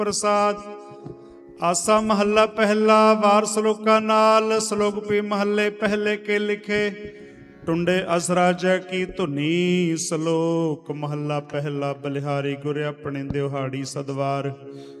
प्रसाद। आसा महला पहला। वार सलोका नाल। सलोक भी महले पहले के लिखे। टुंडे असराजा की धुनी। सलोक महला पहला। बलिहारी गुर अपने दिहाड़ी सदवार।